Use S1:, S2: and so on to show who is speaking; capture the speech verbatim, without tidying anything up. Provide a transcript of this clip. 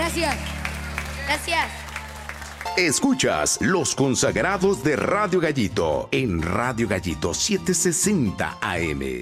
S1: Gracias. Gracias.
S2: Escuchas Los Consagrados de Radio Gallito en Radio Gallito setecientos sesenta A M.